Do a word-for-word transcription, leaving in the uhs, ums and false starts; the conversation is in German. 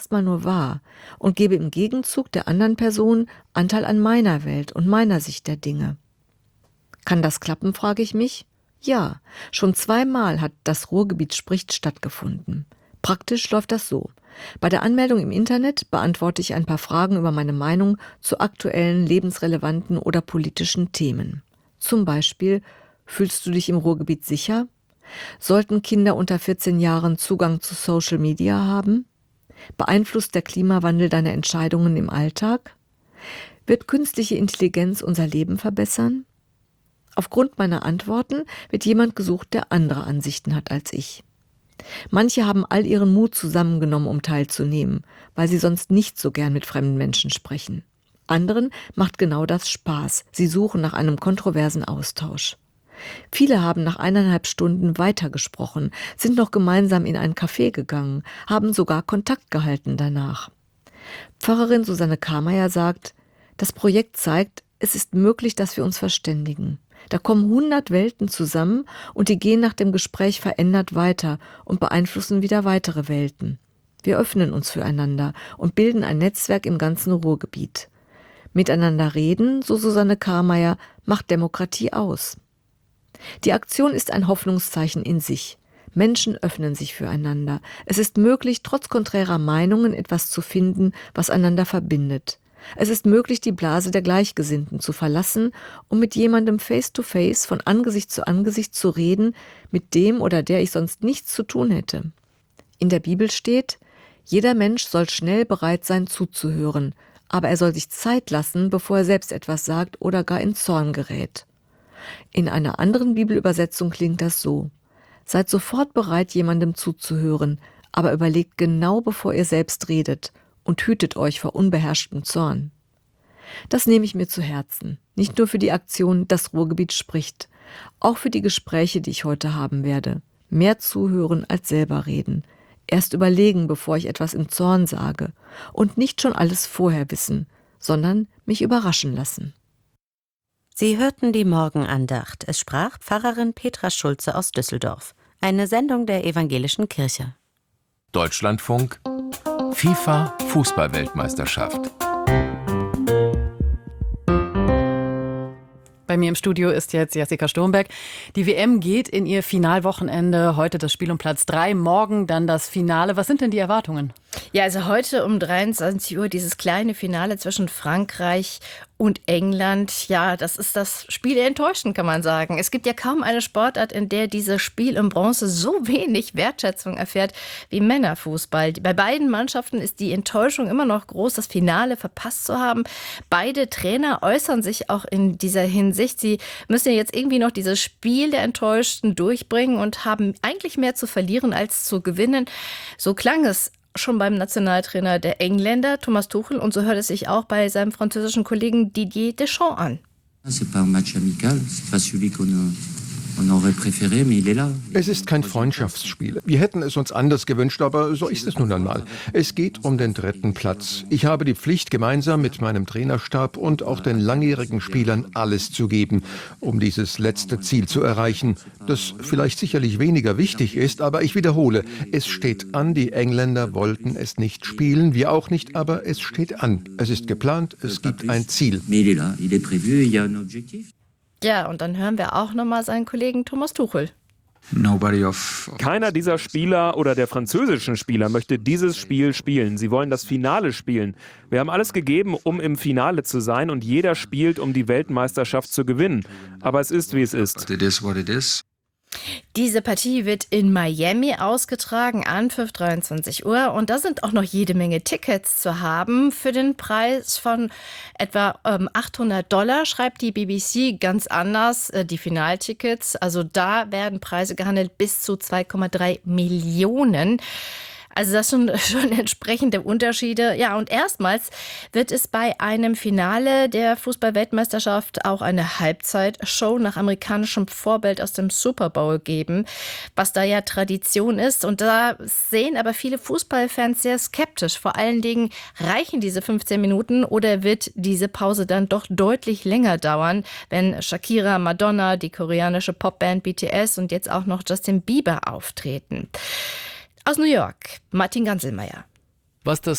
erstmal nur wahr und gebe im Gegenzug der anderen Person Anteil an meiner Welt und meiner Sicht der Dinge. Kann das klappen, frage ich mich? Ja, schon zweimal hat das Ruhrgebiet spricht stattgefunden. Praktisch läuft das so. Bei der Anmeldung im Internet beantworte ich ein paar Fragen über meine Meinung zu aktuellen, lebensrelevanten oder politischen Themen. Zum Beispiel, fühlst du dich im Ruhrgebiet sicher? Sollten Kinder unter vierzehn Jahren Zugang zu Social Media haben? Beeinflusst der Klimawandel deine Entscheidungen im Alltag? Wird künstliche Intelligenz unser Leben verbessern? Aufgrund meiner Antworten wird jemand gesucht, der andere Ansichten hat als ich. Manche haben all ihren Mut zusammengenommen, um teilzunehmen, weil sie sonst nicht so gern mit fremden Menschen sprechen. Anderen macht genau das Spaß. Sie suchen nach einem kontroversen Austausch. Viele haben nach eineinhalb Stunden weitergesprochen, sind noch gemeinsam in ein Café gegangen, haben sogar Kontakt gehalten danach. Pfarrerin Susanne Karmeier sagt, das Projekt zeigt, es ist möglich, dass wir uns verständigen. Da kommen hundert Welten zusammen und die gehen nach dem Gespräch verändert weiter und beeinflussen wieder weitere Welten. Wir öffnen uns füreinander und bilden ein Netzwerk im ganzen Ruhrgebiet. Miteinander reden, so Susanne Karmeier, macht Demokratie aus. Die Aktion ist ein Hoffnungszeichen in sich. Menschen öffnen sich füreinander. Es ist möglich, trotz konträrer Meinungen etwas zu finden, was einander verbindet. Es ist möglich, die Blase der Gleichgesinnten zu verlassen, um mit jemandem face-to-face, von Angesicht zu Angesicht zu reden, mit dem oder der ich sonst nichts zu tun hätte. In der Bibel steht, jeder Mensch soll schnell bereit sein zuzuhören, aber er soll sich Zeit lassen, bevor er selbst etwas sagt oder gar in Zorn gerät. In einer anderen Bibelübersetzung klingt das so: Seid sofort bereit, jemandem zuzuhören, aber überlegt genau, bevor ihr selbst redet, und hütet euch vor unbeherrschtem Zorn. Das nehme ich mir zu Herzen, nicht nur für die Aktion Das Ruhrgebiet spricht, auch für die Gespräche, die ich heute haben werde. Mehr zuhören als selber reden. Erst überlegen, bevor ich etwas im Zorn sage, und nicht schon alles vorher wissen, sondern mich überraschen lassen. Sie hörten die Morgenandacht. Es sprach Pfarrerin Petra Schulze aus Düsseldorf. Eine Sendung der Evangelischen Kirche. Deutschlandfunk FIFA Fußball-Weltmeisterschaft. Bei mir im Studio ist jetzt Jessica Sturmberg. Die W M geht in ihr Finalwochenende. Heute das Spiel um Platz drei, morgen dann das Finale. Was sind denn die Erwartungen? Ja, also heute um dreiundzwanzig Uhr dieses kleine Finale zwischen Frankreich und England. Ja, das ist das Spiel der Enttäuschten, kann man sagen. Es gibt ja kaum eine Sportart, in der dieses Spiel in Bronze so wenig Wertschätzung erfährt wie Männerfußball. Bei beiden Mannschaften ist die Enttäuschung immer noch groß, das Finale verpasst zu haben. Beide Trainer äußern sich auch in dieser Hinsicht. Sie müssen ja jetzt irgendwie noch dieses Spiel der Enttäuschten durchbringen und haben eigentlich mehr zu verlieren als zu gewinnen. So klang es schon beim Nationaltrainer der Engländer, Thomas Tuchel, und so hört es sich auch bei seinem französischen Kollegen Didier Deschamps an. C'est pas un match amical, c'est pas celui qu'on a on aurait préféré, mais il est là. Es ist kein Freundschaftsspiel. Wir hätten es uns anders gewünscht, aber so ist es nun einmal. Es geht um den dritten Platz. Ich habe die Pflicht, gemeinsam mit meinem Trainerstab und auch den langjährigen Spielern alles zu geben, um dieses letzte Ziel zu erreichen, das vielleicht sicherlich weniger wichtig ist, aber ich wiederhole, es steht an, die Engländer wollten es nicht spielen, wir auch nicht, aber es steht an. Es ist geplant, es gibt ein Ziel. Mais il est là, il est prévu, il y a un objectif. Ja, und dann hören wir auch nochmal seinen Kollegen Thomas Tuchel. Keiner dieser Spieler oder der französischen Spieler möchte dieses Spiel spielen. Sie wollen das Finale spielen. Wir haben alles gegeben, um im Finale zu sein, und jeder spielt, um die Weltmeisterschaft zu gewinnen. Aber es ist, wie es ist. Diese Partie wird in Miami ausgetragen, Anpfiff dreiundzwanzig Uhr. Und da sind auch noch jede Menge Tickets zu haben für den Preis von etwa ähm, achthundert Dollar, schreibt die B B C ganz anders, äh, die Finaltickets. Also da werden Preise gehandelt bis zu zwei Komma drei Millionen. Also das sind schon entsprechende Unterschiede. Ja, und erstmals wird es bei einem Finale der Fußball-Weltmeisterschaft auch eine Halbzeitshow nach amerikanischem Vorbild aus dem Super Bowl geben, was da ja Tradition ist. Und da sehen aber viele Fußballfans sehr skeptisch. Vor allen Dingen, reichen diese fünfzehn Minuten oder wird diese Pause dann doch deutlich länger dauern, wenn Shakira, Madonna, die koreanische Popband B T S und jetzt auch noch Justin Bieber auftreten. Aus New York, Martin Ganselmeier. Was das